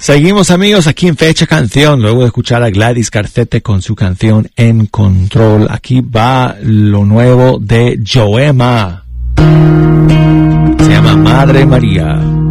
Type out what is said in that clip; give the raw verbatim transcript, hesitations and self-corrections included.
Seguimos, amigos, aquí en Fecha Canción, luego de escuchar a Gladys Garcete con su canción En Control. Aquí va lo nuevo de Joema. Se llama Madre María.